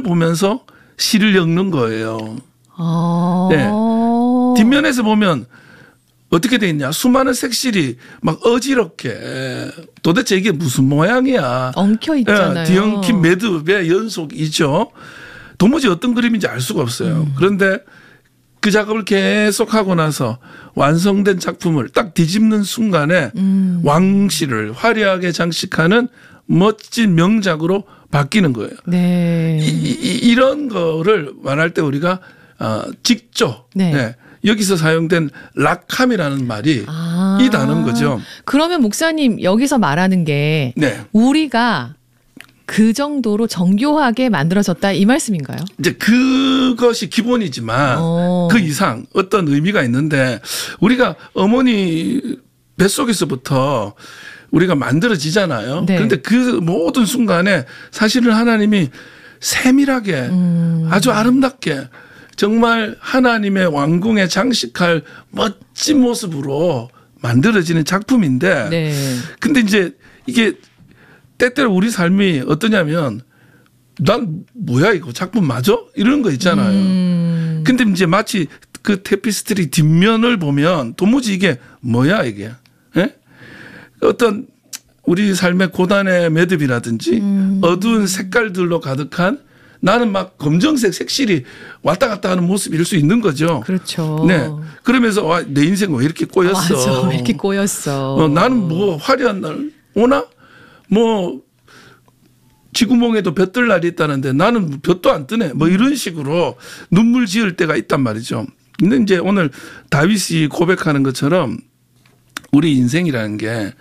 뒷면을 보면서 시를 엮는 거예요. 네. 뒷면에서 보면 어떻게 돼 있냐. 수많은 색실이 막 어지럽게 도대체 이게 무슨 모양이야. 엉켜 있잖아요. 뒤엉킨 매듭의 연속이죠. 도무지 어떤 그림인지 알 수가 없어요. 그런데 그 작업을 계속 하고 나서 완성된 작품을 딱 뒤집는 순간에 왕실을 화려하게 장식하는 멋진 명작으로 바뀌는 거예요. 네. 이런 거를 말할 때 우리가 직조. 네. 네. 여기서 사용된 락함이라는 말이 이 단어인 거죠. 그러면 목사님 여기서 말하는 게 네. 우리가 그 정도로 정교하게 만들어졌다 이 말씀인가요? 이제 그것이 기본이지만 그 이상 어떤 의미가 있는데 우리가 어머니 뱃속에서부터 우리가 만들어지잖아요. 네. 그런데 그 모든 순간에 사실은 하나님이 세밀하게 아주 아름답게 정말 하나님의 왕궁에 장식할 멋진 모습으로 만들어지는 작품인데 네. 근데 이제 이게 때때로 우리 삶이 어떠냐면 난 뭐야 이거 작품 맞아? 이런 거 있잖아요. 근데 이제 마치 그 테피스트리 뒷면을 보면 도무지 이게 뭐야 이게 예? 어떤 우리 삶의 고단의 매듭이라든지 어두운 색깔들로 가득한 나는 막 검정색 색실이 왔다 갔다 하는 모습일 수 있는 거죠. 그렇죠. 네. 그러면서 와, 내 인생 왜 이렇게 꼬였어. 맞아. 왜 이렇게 꼬였어. 나는 뭐 화려한 날 오나? 뭐 쥐구멍에도 볕들 날이 있다는데 나는 볕도 안 뜨네. 뭐 이런 식으로 눈물 지을 때가 있단 말이죠. 근데 이제 오늘 다윗이 고백하는 것처럼 우리 인생이라는 게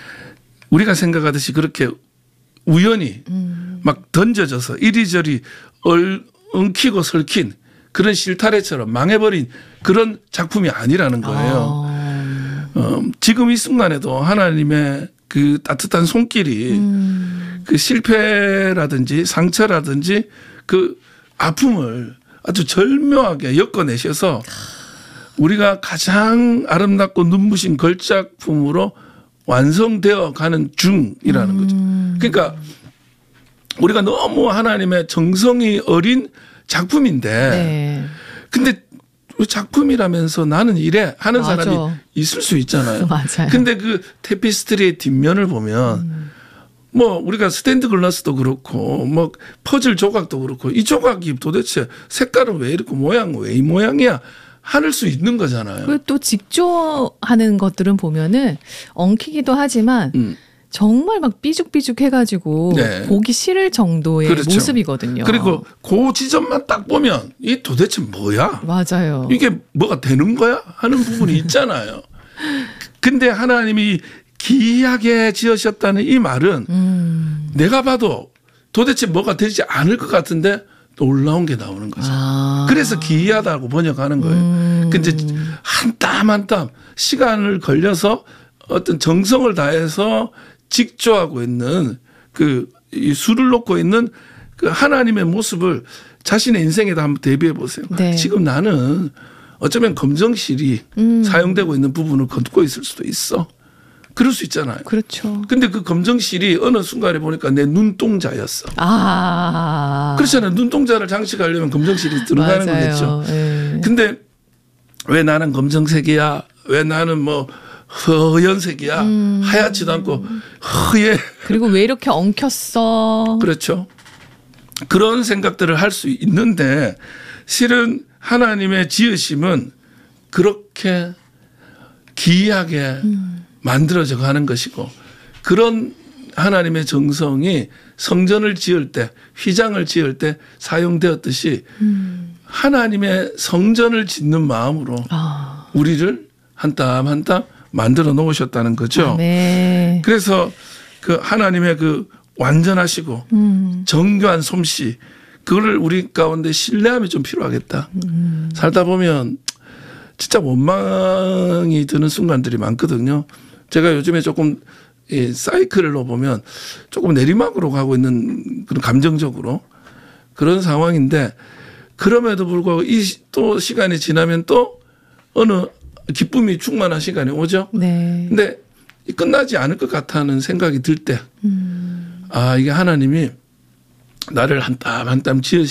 우리가 생각하듯이 그렇게 우연히 막 던져져서 이리저리 엉키고 설킨 그런 실타래처럼 망해버린 그런 작품이 아니라는 거예요. 지금 이 순간에도 하나님의 그 따뜻한 손길이 그 실패라든지 상처라든지 그 아픔을 아주 절묘하게 엮어내셔서 우리가 가장 아름답고 눈부신 걸작품으로 완성되어 가는 중이라는 거죠. 그러니까 우리가 너무 하나님의 정성이 어린 작품인데 네. 근데 작품이라면서 나는 이래 하는 맞아. 사람이 있을 수 있잖아요. 맞아요. 근데 그 테피스트리의 뒷면을 보면 뭐 우리가 스탠드 글라스도 그렇고 뭐 퍼즐 조각도 그렇고 이 조각이 도대체 색깔은 왜 이렇게 모양 왜 이 모양이야 할 수 있는 거잖아요. 그리고 또 직조하는 것들은 보면은 엉키기도 하지만 정말 막 삐죽삐죽 해가지고 네. 보기 싫을 정도의 그렇죠. 모습이거든요. 그리고 그 지점만 딱 보면 이 도대체 뭐야? 맞아요. 이게 뭐가 되는 거야? 하는 부분이 있잖아요. 근데 하나님이 기이하게 지으셨다는 이 말은 내가 봐도 도대체 뭐가 되지 않을 것 같은데 놀라운 게 나오는 거죠. 그래서 기이하다고 번역하는 거예요. 근데 한 땀 한 땀 시간을 걸려서 어떤 정성을 다해서 직조하고 있는 이 수를 놓고 있는 그 하나님의 모습을 자신의 인생에다 한번 대비해 보세요. 네. 지금 나는 어쩌면 검정실이 사용되고 있는 부분을 걷고 있을 수도 있어. 그럴 수 있잖아요. 그렇죠. 근데 그 검정실이 어느 순간에 보니까 내 눈동자였어. 그렇잖아요. 눈동자를 장식하려면 검정실이 들어가는 맞아요. 거겠죠. 네. 근데 왜 나는 검정색이야? 왜 나는 뭐 허연색이야? 하얗지도 않고 허예. 그리고 왜 이렇게 엉켰어? 그렇죠. 그런 생각들을 할 수 있는데 실은 하나님의 지으심은 그렇게 기이하게 만들어져 가는 것이고 그런 하나님의 정성이 성전을 지을 때 휘장을 지을 때 사용되었듯이 하나님의 성전을 짓는 마음으로 우리를 한 땀 한 땀 만들어 놓으셨다는 거죠. 네. 그래서 그 하나님의 그 완전하시고 정교한 솜씨 그거를 우리 가운데 신뢰함이 좀 필요하겠다. 살다 보면 진짜 원망이 드는 순간들이 많거든요. 제가 요즘에 조금 이 사이클로 보면 조금 내리막으로 가고 있는 그런 감정적으로 그런 상황인데 그럼에도 불구하고 이 또 시간이 지나면 또 어느 기쁨이 충만한 시간이 오죠. 네. 근데 끝나지 않을 것 같다는 생각이 들 때, 이게 하나님이 나를 한 땀 한 땀 지으시